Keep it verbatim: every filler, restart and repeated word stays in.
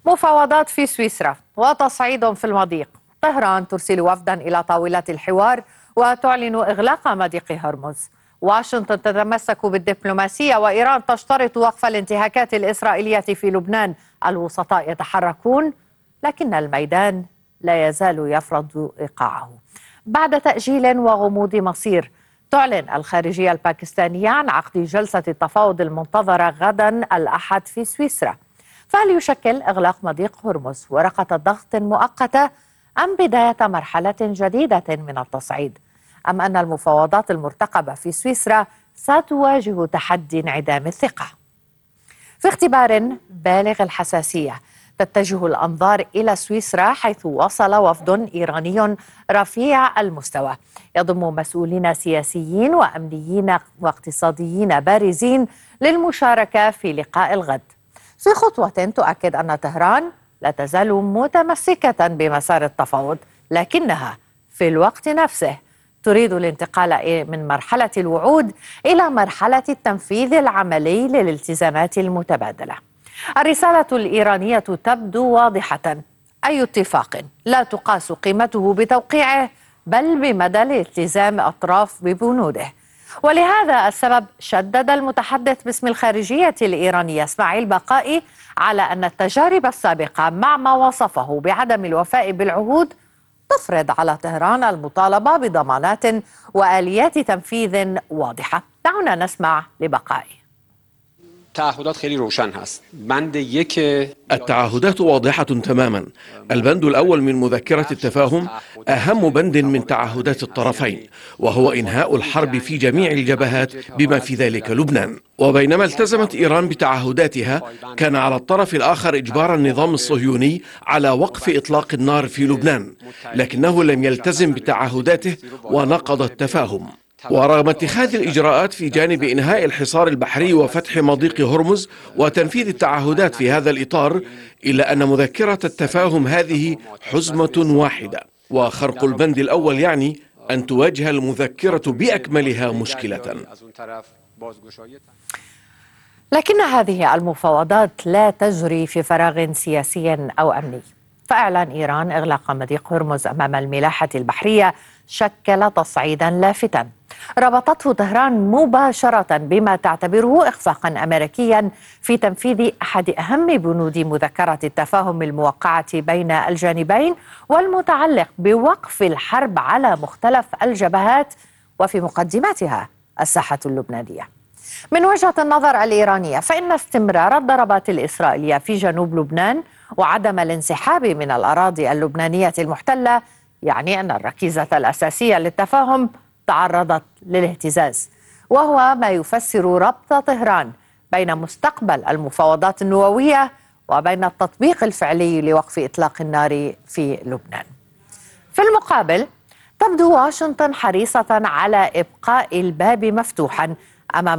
مفاوضات في سويسرا وتصعيد في المضيق. طهران ترسل وفدا إلى طاولة الحوار وتعلن إغلاق مضيق هرمز. واشنطن تتمسك بالدبلوماسية وإيران تشترط وقف الانتهاكات الإسرائيلية في لبنان. الوسطاء يتحركون لكن الميدان لا يزال يفرض إيقاعه. بعد تأجيل وغموض مصير، تعلن الخارجية الباكستانية عن عقد جلسة التفاوض المنتظرة غدا الأحد في سويسرا. فهل يشكل إغلاق مضيق هرمز ورقة ضغط مؤقتة أم بداية مرحلة جديدة من التصعيد؟ أم أن المفاوضات المرتقبة في سويسرا ستواجه تحدي انعدام الثقة؟ في اختبار بالغ الحساسية تتجه الأنظار إلى سويسرا، حيث وصل وفد إيراني رفيع المستوى يضم مسؤولين سياسيين وأمنيين واقتصاديين بارزين للمشاركة في لقاء الغد، في خطوة تؤكد أن طهران لا تزال متمسكة بمسار التفاوض، لكنها في الوقت نفسه تريد الانتقال من مرحلة الوعود إلى مرحلة التنفيذ العملي للالتزامات المتبادلة. الرسالة الإيرانية تبدو واضحة: أي اتفاق لا تقاس قيمته بتوقيعه بل بمدى الالتزام أطراف ببنوده. ولهذا السبب شدد المتحدث باسم الخارجية الإيرانية إسماعيل بقائي على أن التجارب السابقة مع ما وصفه بعدم الوفاء بالعهود تفرض على طهران المطالبة بضمانات وآليات تنفيذ واضحة. دعونا نسمع لبقائي. تعهدات خیلی روشن هست. بند یک التعهدات واضحة تماما. البند الأول من مذكرة التفاهم أهم بند من تعهدات الطرفين، وهو إنهاء الحرب في جميع الجبهات بما في ذلك لبنان. وبينما التزمت إيران بتعهداتها، كان على الطرف الآخر إجبار النظام الصهيوني على وقف إطلاق النار في لبنان، لكنه لم يلتزم بتعهداته ونقض التفاهم. ورغم اتخاذ الإجراءات في جانب إنهاء الحصار البحري وفتح مضيق هرمز وتنفيذ التعهدات في هذا الإطار، إلا أن مذكرة التفاهم هذه حزمة واحدة، وخرق البند الأول يعني أن تواجه المذكرة بأكملها مشكلة. لكن هذه المفاوضات لا تجري في فراغ سياسي أو أمني، فإعلان إيران إغلاق مضيق هرمز أمام الملاحة البحرية شكل تصعيدا لافتا ربطته طهران مباشرة بما تعتبره إخفاقا أمريكيا في تنفيذ أحد أهم بنود مذكرة التفاهم الموقعة بين الجانبين والمتعلق بوقف الحرب على مختلف الجبهات وفي مقدمتها الساحة اللبنانية. من وجهة النظر الإيرانية، فإن استمرار الضربات الإسرائيلية في جنوب لبنان وعدم الانسحاب من الأراضي اللبنانية المحتلة يعني أن الركيزة الأساسية للتفاهم تعرضت للاهتزاز، وهو ما يفسر ربط طهران بين مستقبل المفاوضات النووية وبين التطبيق الفعلي لوقف إطلاق النار في لبنان. في المقابل، تبدو واشنطن حريصة على إبقاء الباب مفتوحا أمام